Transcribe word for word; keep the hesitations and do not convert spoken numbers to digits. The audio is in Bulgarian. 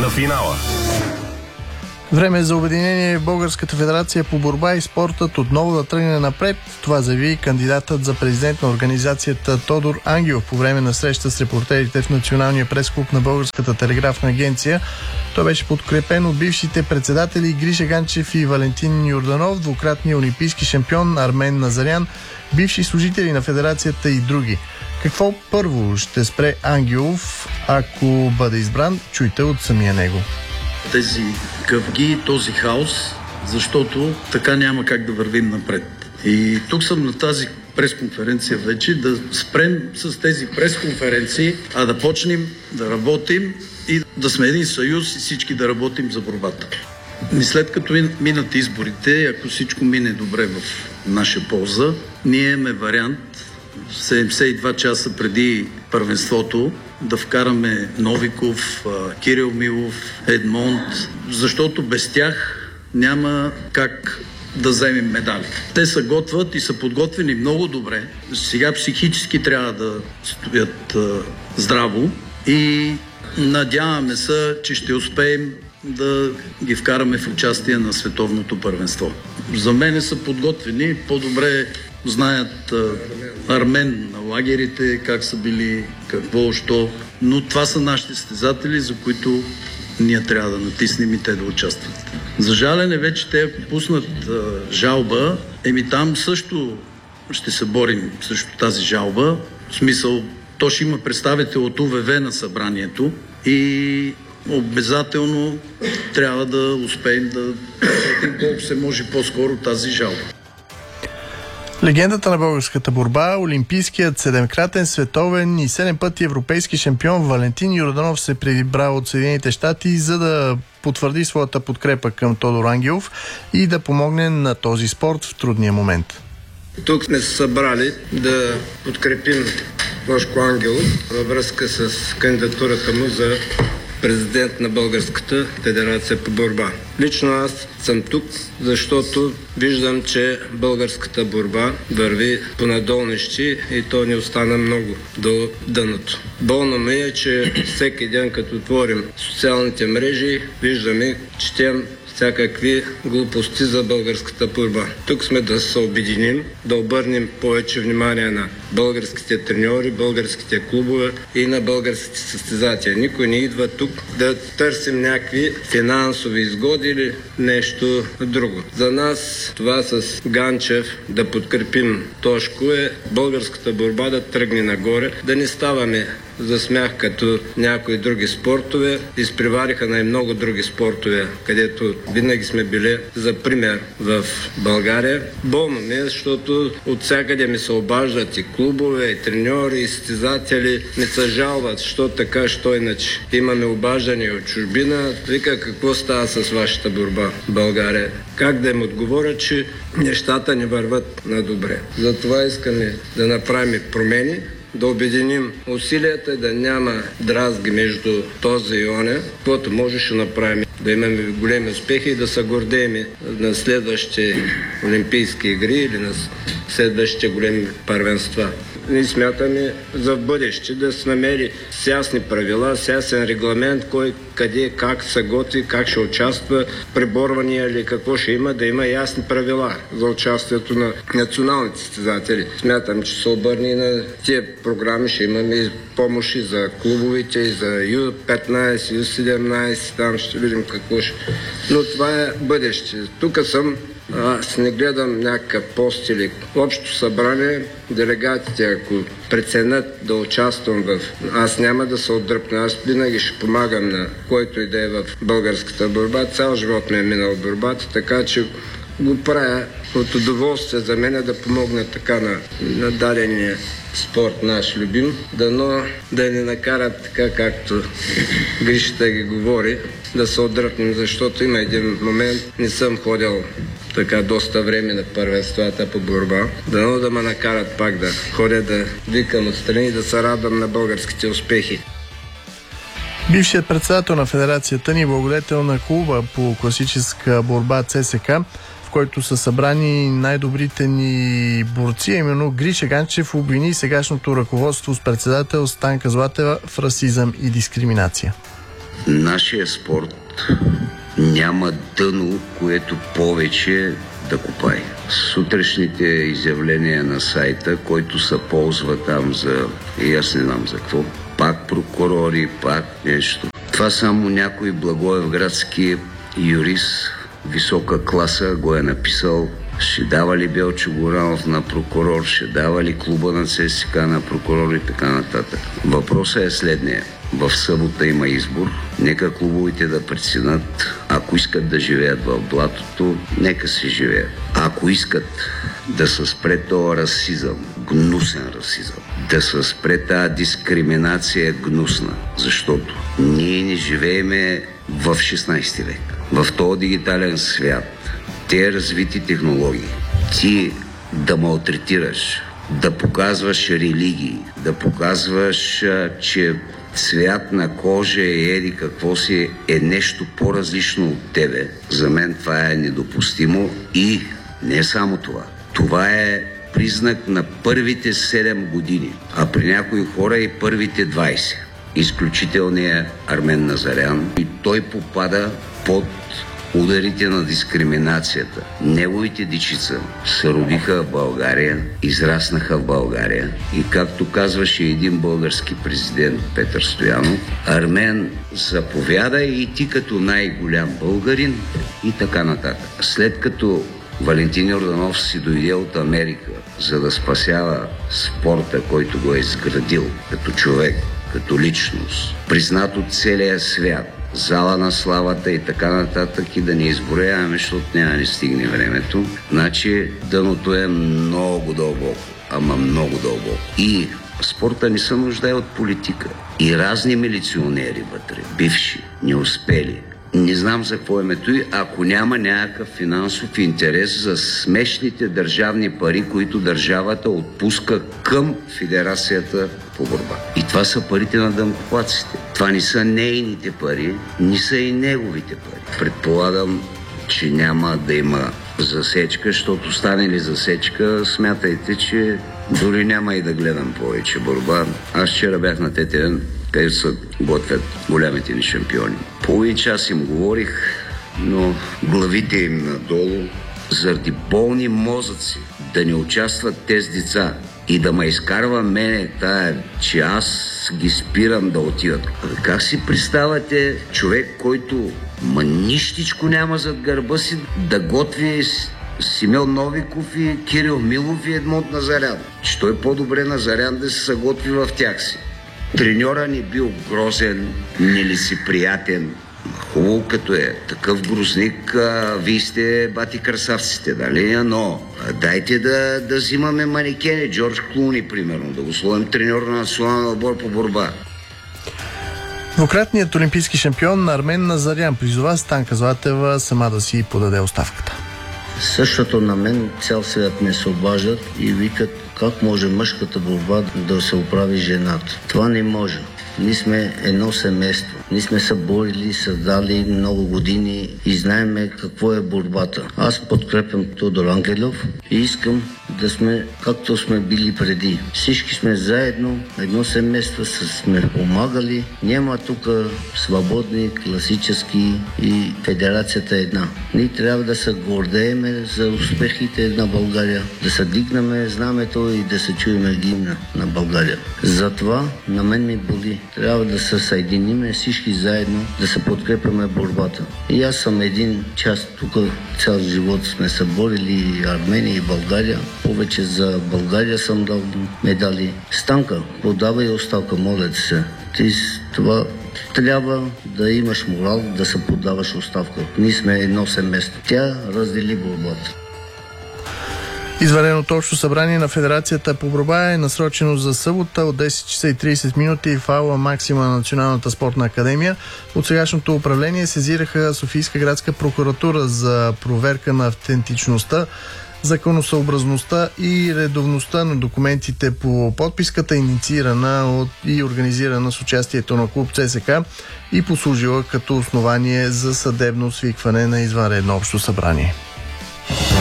на финала. Време е за обединение в Българската федерация по борба и спортът отново да тръгне напред. Това заяви кандидатът за президент на организацията Тодор Ангелов по време на среща с репортерите в Националния прес-клуб на Българската телеграфна агенция. Той беше подкрепен от бившите председатели Гриша Ганчев и Валентин Йорданов, двукратния олимпийски шампион Армен Назарян, бивши служители на федерацията и други. Какво първо ще спре Ангелов, ако бъде избран? Чуйте от самия него. Тези къвги, този хаос, защото така няма как да вървим напред. И тук съм на тази пресконференция вече да спрем с тези пресконференции, а да почнем да работим и да сме един съюз и всички да работим за борбата. И след като минат изборите, ако всичко мине добре в наша полза, ние имаме вариант седемдесет и два часа преди първенството да вкараме Новиков, Кирил Милов, Едмонд, защото без тях няма как да вземем медали. Те се готвят и са подготвени много добре. Сега психически трябва да стоят а, здраво и надяваме се, че ще успеем да ги вкараме в участие на световното първенство. За мен са подготвени, по-добре знаят а, Армен на лагерите, как са били, какво, що. Но това са нашите състезатели, за които ние трябва да натиснем и те да участват. За жалене вече те, ако пуснат а, жалба, еми там също ще се борим срещу тази жалба. В смисъл, то ще има представител от У В В на събранието и обязателно трябва да успеем да прекратим колко се може по-скоро тази жалба. Легендата на българската борба, олимпийският седемкратен световен и седем пъти европейски шампион Валентин Йорданов се прибра от Съединените щати, за да потвърди своята подкрепа към Тодор Ангелов и да помогне на този спорт в трудния момент. Тук сме се събрали да подкрепим Божко Ангелов във връзка с кандидатурата му за президент на Българската федерация по борба. Лично аз съм тук, защото виждам, че българската борба върви по надолнищи и то ни остана много до дъното. Болно ми е, че всеки ден, като отворим социалните мрежи, виждаме, четем всякакви глупости за българската борба. Тук сме да се обединим, да обърнем повече внимание на българските треньори, българските клубове и на българските състезатели. Никой не идва тук да търсим някакви финансови изгоди или нещо друго. За нас това с Ганчев да подкрепим Тошко е българската борба да тръгне нагоре, да не ставаме за смях като някои други спортове. Изпревариха най-много други спортове, където винаги сме били за пример в България. Болно ми е, защото от всякъде ми се обаждат и клубове, и треньори, и състезатели ми се жалват, що така, що иначе. Имаме обаждане от чужбина. Вика, какво става с вашата борба в България? Как да им отговоря, че нещата не върват на добре. Затова искаме да направим промени, да обединим усилията и да няма дразги между този и оня, каквото можеше да направим, да имаме големи успехи и да се гордеем на следващите олимпийски игри или на следващите големи първенства. Ние смятаме за бъдеще да се намери с ясни правила, с ясен регламент, кой къде, как се готви, как ще участва, преборвания или какво ще има, да има ясни правила за участието на националните състезатели. Смятам, че се обърне на тия програми, ще имаме помощи за клубовите, и за Ю петнайсет, Ю седемнайсет, там ще видим какво ще. Но това е бъдеще. Тук съм, аз не гледам някакъв пост или общо събрание. Делегатите, ако преценят да участвам в... Аз няма да се отдръпна, аз винаги ще помагам на който и да е в българската борба. Цял живот ме е минал в борбата, така че го правя от удоволствие за мен да помогна така на, на дадения спорт наш любим, дано да не накарат така, както Гришата ги говори, да се отдръпнем, защото има един момент, не съм ходил така доста време на първенствата по борба, дано да ме накарат пак да ходя да викам отстрани и да се радвам на българските успехи. Бившият председател на федерацията ни, благодетел на клуба по класическа борба Ц С К, в който са събрани най-добрите ни борци, именно Гриша Ганчев обвини сегашното ръководство с председател Станка Златева в расизъм и дискриминация. нашия спорт няма дъно, което повече да копае. Сутрешните изявления на сайта, който се ползва там за... и аз не знам за какво. Пак прокурори, пак нещо. Това само някой благоевградски юрист, висока класа, го е написал. Ще дава ли Белчо Горанов на прокурор, ще дава ли клуба на ЦСКА на прокурор и така нататък. Въпросът е следния. В събота има избор. Нека клубовете да преценят. Ако искат да живеят в блатото, нека си живеят. Ако искат да се спре този расизъм, гнусен расизъм, да се спре тази дискриминация гнусна, защото ние не живееме в шестнайсети век. В този дигитален свят, те развити технологии, ти да малтретираш, да показваш религии, да показваш, че цвят на кожа и еди какво си е нещо по-различно от тебе. За мен това е недопустимо и не само това. Това е признак на първите седем години, а при някои хора и първите двайсет. Изключителният Армен Назарян, и той попада под ударите на дискриминацията. Неговите дечица се родиха в България, израснаха в България и както казваше един български президент Петър Стоянов, Армен заповяда и ти като най-голям българин и така нататък. След като Валентин Йорданов си дойде от Америка, за да спасява спорта, който го е изградил като човек, като личност, признат от целия свят, зала на славата и така нататък, и да не изброяваме, защото няма да ни стигне времето. Значи дъното е много дълбоко, ама много дълбоко. И спорта не се нуждае от политика. И разни милиционери вътре, бивши, неуспели. Не знам за какво е мето и ако няма някакъв финансов интерес за смешните държавни пари, които държавата отпуска към Федерацията по борба. И това са парите на данъкоплатците. Това не са нейните пари, не са и неговите пари. Предполагам, че няма да има засечка, защото стане ли засечка, смятайте, че дори няма и да гледам повече борба. Аз вчера бях на ТТН, където се готвят голямите ни шампиони. Половин час им говорих, но главите им надолу, заради болни мозъци, да не участват тези деца и да ме изкарва мене тая, че аз ги спирам да отидат. Как си представяте човек, който ма нищичко няма зад гърба си, да готви Симеон Новиков и Кирил Милов и Едмонд Назарян? Че той по-добре Назарян да се съготви в тях си. Треньора ни бил грозен, нелицеприятен. Хубаво като е такъв грозник, а, вие сте бати красавците, дали? Но а, дайте да, да взимаме манекени, Джордж Клуни, примерно, да го сложим треньор на националния отбор по борба. Двукратният олимпийски шампион Армен Назарян призова Станка Златева сама да си подаде оставката. Същото на мен цял свят ме се обаждат и викат как може мъжката борба да се оправи жената. Това не може. Ние сме едно семейство. Ние сме се борили, създали много години и знаеме какво е борбата. Аз подкрепям Тодор Ангелов и искам да сме както сме били преди. Всички сме заедно, едно семейство, сме помагали. Няма тук свободни, класически и федерацията една. Ние трябва да се гордееме за успехите на България, да се дигнаме знамето и да се чуеме гимна на България. Затова на мен ми боли. Трябва да се съединиме всички заедно, да се подкрепяме борбата. И аз съм един част, тук цял живот сме се борили Армения и България. Повече за България съм дал медали. Станка, подавай оставка, моля се. Ти това трябва да имаш морал, да се подаваш оставка. Ние сме едно семейство. Тя раздели борбата. Извънредното общо събрание на Федерацията по борба е насрочено за събота от десет часа и трийсет минути в аула Максима на Националната спортна академия. От сегашното управление сезираха Софийска градска прокуратура за проверка на автентичността, законосъобразността и редовността на документите по подписката, инициирана от и организирана с участието на клуб ЦСКА и послужила като основание за съдебно свикване на извънредно общо събрание.